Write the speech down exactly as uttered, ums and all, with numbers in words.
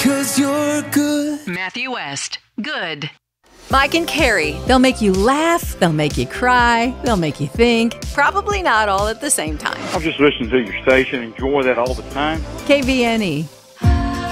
'cause you're good. Matthew West, good. Mike and Carrie, they'll make you laugh, they'll make you cry, they'll make you think. Probably not all at the same time. I'm just listening to your station, enjoy that all the time. K V N E.